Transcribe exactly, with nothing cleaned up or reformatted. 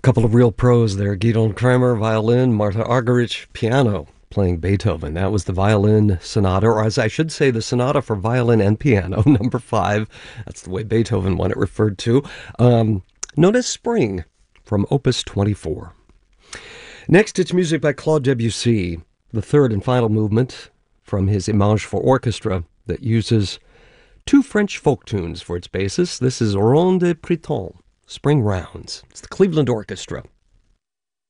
Couple of real pros there. Guidon Kremer, violin, Martha Argerich, piano, playing Beethoven. That was the violin sonata, or as I should say, the sonata for violin and piano, number five. That's the way Beethoven wanted it referred to. Um, known as Spring, from Opus twenty-four. Next, it's music by Claude Debussy, the third and final movement from his Images for Orchestra that uses two French folk tunes for its basis. This is Ronde de Printemps, Spring Rounds. It's the Cleveland Orchestra.